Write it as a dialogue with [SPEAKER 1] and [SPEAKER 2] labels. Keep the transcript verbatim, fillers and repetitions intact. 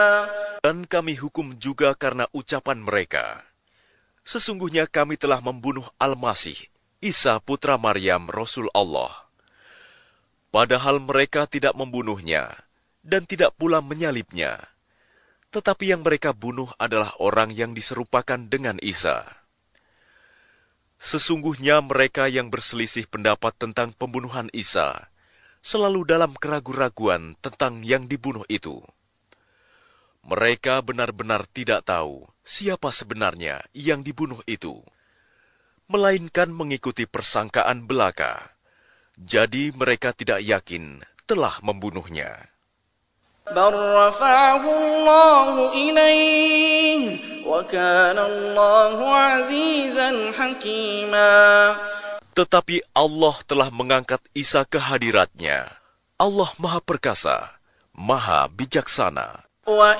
[SPEAKER 1] Dan kami hukum juga karena ucapan mereka. Sesungguhnya kami telah membunuh Al-Masih, Isa putra Maryam, Rasul Allah. Padahal mereka tidak membunuhnya, dan tidak pula menyalibnya. Tetapi yang mereka bunuh adalah orang yang diserupakan dengan Isa. Sesungguhnya mereka yang berselisih pendapat tentang pembunuhan Isa selalu dalam keraguan-raguan tentang yang dibunuh itu. Mereka benar-benar tidak tahu siapa sebenarnya yang dibunuh itu, melainkan mengikuti persangkaan belaka. Jadi mereka tidak yakin telah membunuhnya.
[SPEAKER 2] بَلْ رَفَعَهُ اللَّهُ إِلَيْهِ وَكَانَ اللَّهُ عَزِيزًا حَكِيمًا.
[SPEAKER 1] Tetapi Allah telah mengangkat Isa ke hadiratnya. Allah Maha Perkasa, Maha Bijaksana.